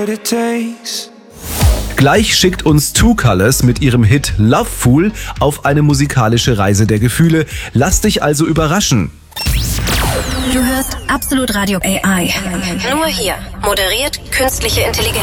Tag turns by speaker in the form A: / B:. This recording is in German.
A: Gleich schickt uns Two Colors mit ihrem Hit Loveful auf eine musikalische Reise der Gefühle. Lass dich also überraschen.
B: Du hörst Absolut Radio AI. Nur hier. Moderiert künstliche Intelligenz.